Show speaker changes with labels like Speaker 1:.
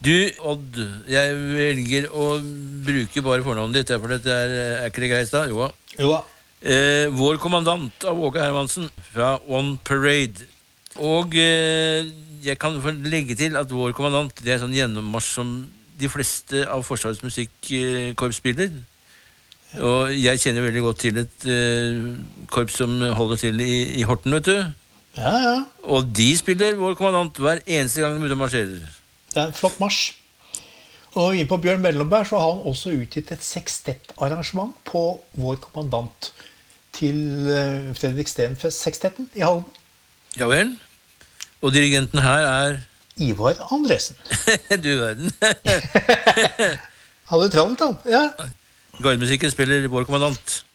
Speaker 1: Du, Odd, jeg velger å bruke bare fornavnet ditt, for dette er ikke det greit da? Jo.
Speaker 2: Jo da.
Speaker 1: Vår kommandant av Åge Hermansen fra On Parade. Og jeg kan legge til at vår kommandant, det er sånn gjennommarsj som de fleste av Forsvarets musikkorps spiller. Og jeg kjenner veldig godt til et korps som holder til i Horten, vet du.
Speaker 2: Ja, ja.
Speaker 1: Og de spiller vår kommandant hver eneste gang de ute og marsjerer.
Speaker 2: Det er en flott marsj. Og inne på Bjørn Mellemberg så har han også utgitt et sekstettarrangement på vår kommandant til Fredrik Stenfest-sekstetten i Halden.
Speaker 1: Ja vel. Og dirigenten her er...
Speaker 2: Ivar Andresen.
Speaker 1: Du verden.
Speaker 2: Hadde travlt han, ja.
Speaker 1: Gardemusikken spiller vår kommandant.